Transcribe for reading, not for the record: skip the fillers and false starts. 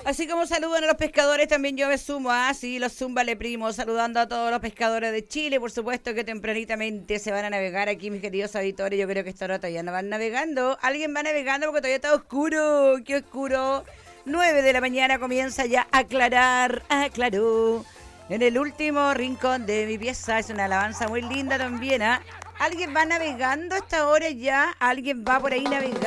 Así como saludan a los pescadores, también yo me sumo a, sí, los Zúmbale Primo, saludando a todos los pescadores de Chile, por supuesto que tempranitamente se van a navegar aquí, mis queridos auditores, yo creo que esta hora todavía no van navegando, alguien va navegando porque todavía está oscuro, qué oscuro, 9 de la mañana comienza ya a aclarar, aclaró, en el último rincón de mi pieza, es una alabanza muy linda también, ¿ah? ¿Alguien va navegando a esta hora ya? ¿Alguien va por ahí navegando?